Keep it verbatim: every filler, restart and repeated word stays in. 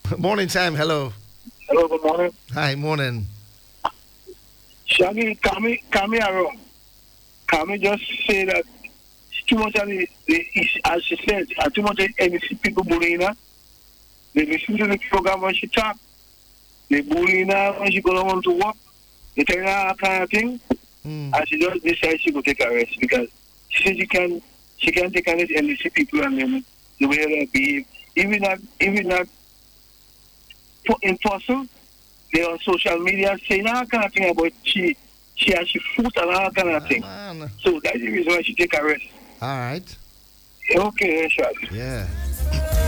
Morning time. Hello. Hello, good morning. Hi. Morning. Shaggy, Kami, Kami are wrong. Kami just say that too much of the, the as she said, uh, too much of N D C people bullying her. They listen to the program when she talk. They bullying her when she go on to work. They tell her that kind of thing. Mm. And she just decides she go take a rest because she says she can she can take on this N D C people and then the way they behave. Even not even not in person, they on social media saying all kind of thing about she she has she foot and all kind of Ah, thing. man. So that's the reason why she take a rest. All right. Okay, sure. Yeah.